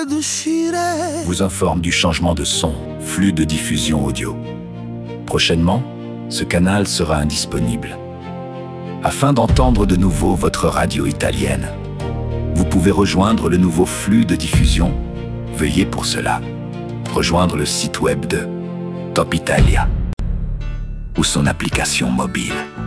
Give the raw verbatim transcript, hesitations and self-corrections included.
vous informe du changement de son, flux de diffusion audio. Prochainement, ce canal sera indisponible. Afin d'entendre de nouveau votre radio italienne, vous pouvez rejoindre le nouveau flux de diffusion. Veuillez pour cela rejoindre le site web de Top Italia ou son application mobile.